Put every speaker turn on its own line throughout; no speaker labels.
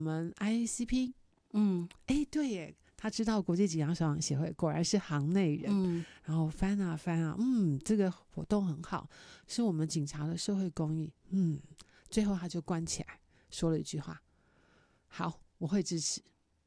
我们 IACP， 对耶，他知道国际锦标手协会，果然是行内人。然后翻啊翻啊，这个活动很好，是我们警察的社会公益。最后他就关起来，说了一句话：好，我会支持。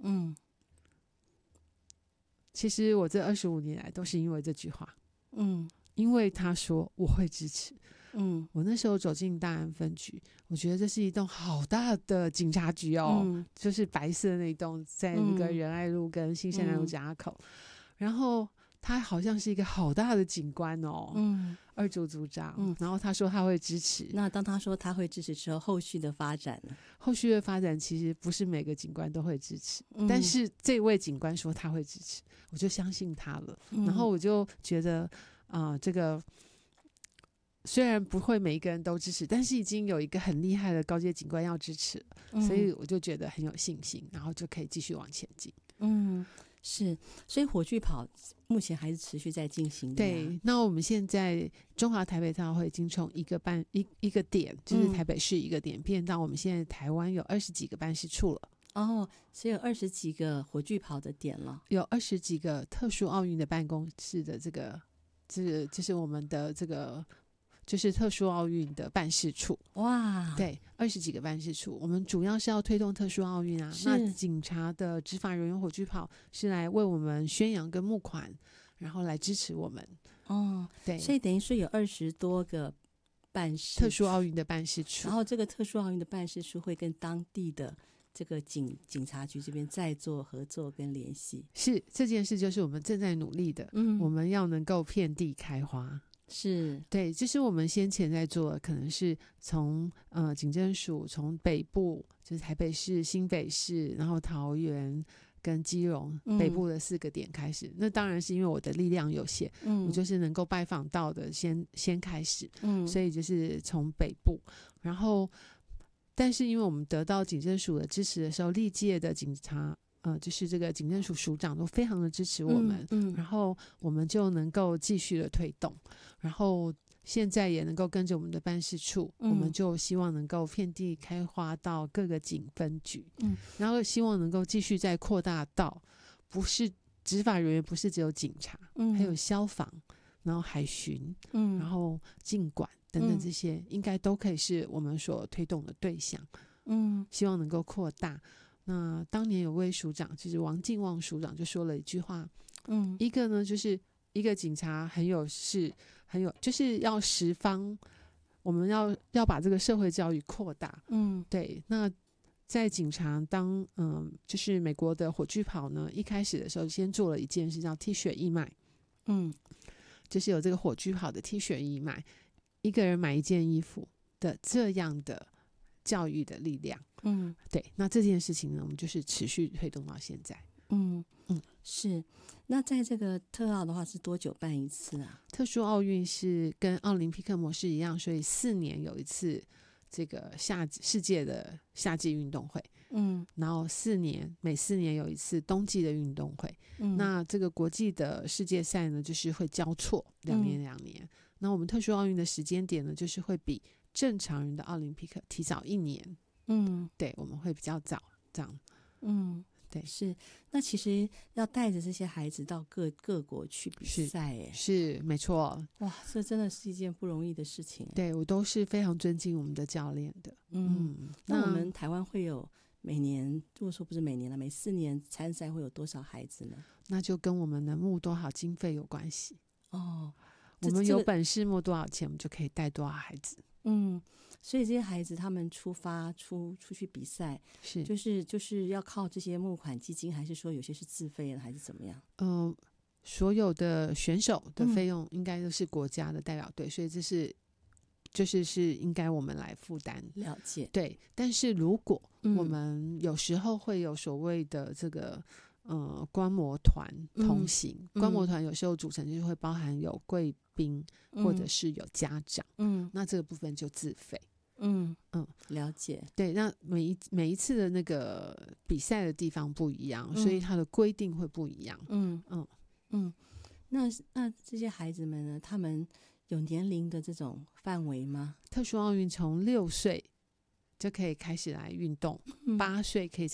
其实我这25年来都是因为这句话。因为他说我会支持。我那时候走进大安分局，我觉得这是一栋好大的警察局哦，就是白色的那一栋，在那个仁爱路跟新生南路夹口。然后他好像是一个好大的警官哦，二组组长。然后他说他会支持。
那当他说他会支持之后，后续的发展呢？
后续的发展其实不是每个警官都会支持，但是这位警官说他会支持，我就相信他了。然后我就觉得这个虽然不会每一个人都支持，但是已经有一个很厉害的高阶警官要支持，所以我就觉得很有信心，然后就可以继续往前进。
是，所以火炬跑目前还是持续在进行的。
对，那我们现在中华台北特奥会已经从一个点，就是台北市一个点，变到我们现在台湾有20几个办事处了。
所以有20几个火炬跑的点了，
有20几个特殊奥运的办公室的就是我们的这个就是特殊奥运的办事处。
哇，
对，20几个办事处，我们主要是要推动特殊奥运啊。那警察的执法人员火炬跑是来为我们宣扬跟募款，然后来支持我们。对，
所以等于是有20多个办事
特殊奥运的办事处，
然后这个特殊奥运的办事处会跟当地的这个警察局这边再做合作跟联系。
是，这件事就是我们正在努力的。我们要能够遍地开花。
是，
对，就是我们先前在做的，可能是从警政署从北部，就是台北市、新北市，然后桃园跟基隆北部的4个点开始。那当然是因为我的力量有限，我就是能够拜访到的先开始。所以就是从北部，然后但是因为我们得到警政署的支持的时候，历届的警察就是这个警政署署长都非常的支持我们。然后我们就能够继续的推动，然后现在也能够跟着我们的办事处，我们就希望能够遍地开花到各个警分局。然后希望能够继续再扩大到不是执法人员，不是只有警察，还有消防，然后海巡，然后禁管等等，这些应该都可以是我们所推动的对象。希望能够扩大。那当年有位署长，就是王敬旺署长就说了一句话，一个呢就是一个警察很有就是要10方，我们要把这个社会教育扩大。对，那在警察就是美国的火炬跑呢，一开始的时候先做了一件事叫 T 恤义卖。就是有这个火炬跑的 T 恤义卖，一个人买1件衣服的这样的教育的力量。对，那这件事情呢，我们就是持续推动到现在。
是。那在这个特奥的话是多久办一次啊？
特殊奥运是跟奥林匹克模式一样，所以4年有一次这个世界的夏季运动会。然后每4年有一次冬季的运动会。那这个国际的世界赛呢，就是会交错2年2年。那我们特殊奥运的时间点呢，就是会比正常人的奥林匹克提早1年。对，我们会比较早这样。对，
是。那其实要带着这些孩子到各国去比赛，
是没错。
哇，这真的是一件不容易的事情。
对，我都是非常尊敬我们的教练的。
那我们台湾会有每年，如果说不是每年了，每4年参赛会有多少孩子呢？
那就跟我们能募多少经费有关系。我们有本事募多少钱，我们就可以带多少孩子。
所以这些孩子他们出去比赛，就是要靠这些募款基金，还是说有些是自费的，还是怎么样？
所有的选手的费用应该都是国家的代表队，所以这是应该我们来负担。
了解。
对，但是如果我们有时候会有所谓的这个观摩团同行，观摩团有时候组成就是会包含有贵宾或者是有家长。那这个部分就自费。
了解。对，
那每一次的那个比赛的地方不一样，所以它的规定会不一样。
那这些孩子们呢，他们有年龄的这种范围吗？
特殊奥运从6岁就可以开始来运动，8岁可以